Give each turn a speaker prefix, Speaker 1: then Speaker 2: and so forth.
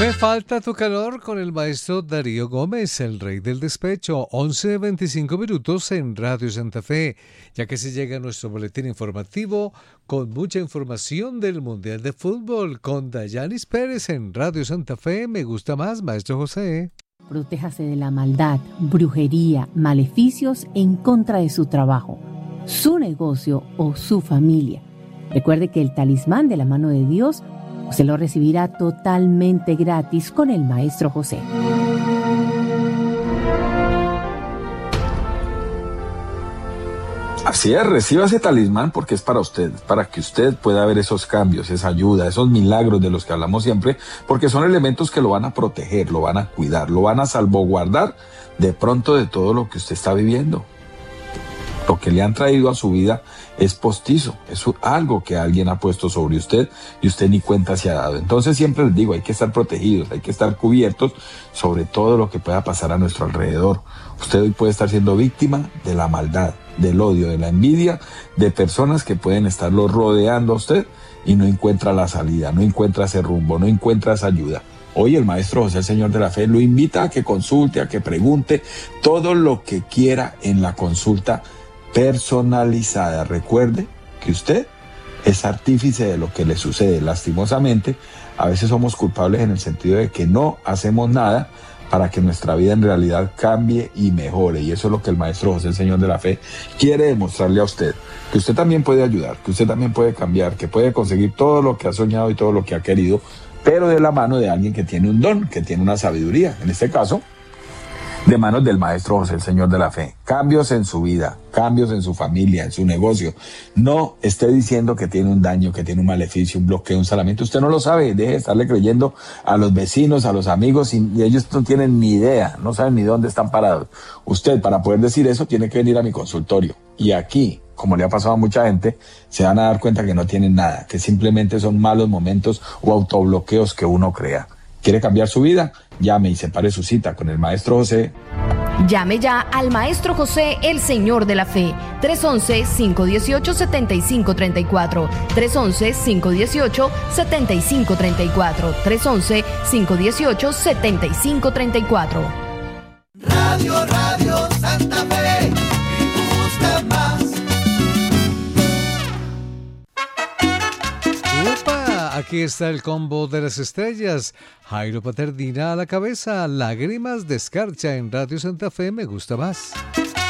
Speaker 1: Me falta tu calor con el maestro Darío Gómez, el rey del despecho, 11:25 en Radio Santa Fe, ya que se llega nuestro boletín informativo con mucha información del Mundial de Fútbol con Dayanis Pérez en Radio Santa Fe. Me gusta más, maestro José.
Speaker 2: Protéjase de la maldad, brujería, maleficios en contra de su trabajo, su negocio o su familia. Recuerde que el talismán de la mano de Dios se lo recibirá totalmente gratis con el Maestro José.
Speaker 3: Así es, reciba ese talismán porque es para usted, para que usted pueda ver esos cambios, esa ayuda, esos milagros de los que hablamos siempre, porque son elementos que lo van a proteger, lo van a cuidar, lo van a salvaguardar de pronto de todo lo que usted está viviendo. Lo que le han traído a su vida es postizo, es algo que alguien ha puesto sobre usted y usted ni cuenta se ha dado. Entonces siempre les digo, hay que estar protegidos, hay que estar cubiertos sobre todo lo que pueda pasar a nuestro alrededor. Usted hoy puede estar siendo víctima de la maldad, del odio, de la envidia, de personas que pueden estarlo rodeando a usted y no encuentra la salida, no encuentra ese rumbo, no encuentra esa ayuda. Hoy el Maestro José, el Señor de la Fe, lo invita a que consulte, a que pregunte todo lo que quiera en la consulta personalizada. Recuerde que usted es artífice de lo que le sucede. Lastimosamente, a veces somos culpables en el sentido de que no hacemos nada para que nuestra vida en realidad cambie y mejore. Y eso es lo que el Maestro José, el Señor de la Fe, quiere demostrarle a usted. Que usted también puede ayudar, que usted también puede cambiar, que puede conseguir todo lo que ha soñado y todo lo que ha querido, pero de la mano de alguien que tiene un don, que tiene una sabiduría. En este caso, de manos del Maestro José, el Señor de la Fe. Cambios en su vida, cambios en su familia, en su negocio. No esté diciendo que tiene un daño, que tiene un maleficio, un bloqueo, un salamiento. Usted no lo sabe. Deje de estarle creyendo a los vecinos, a los amigos, y ellos no tienen ni idea, no saben ni dónde están parados. Usted, para poder decir eso, tiene que venir a mi consultorio. Y aquí, como le ha pasado a mucha gente, se van a dar cuenta que no tienen nada, que simplemente son malos momentos o autobloqueos que uno crea. ¿Quiere cambiar su vida? Llame y separe su cita con el Maestro José.
Speaker 4: Llame ya al Maestro José, el Señor de la Fe. 311-518-7534. 311-518-7534. 311-518-7534.
Speaker 5: Radio Santa Fe. Me gusta más.
Speaker 1: ¡Upa! Aquí está el combo de las estrellas. Jairo Paternina a la cabeza, lágrimas de escarcha en Radio Santa Fe. Me gusta más.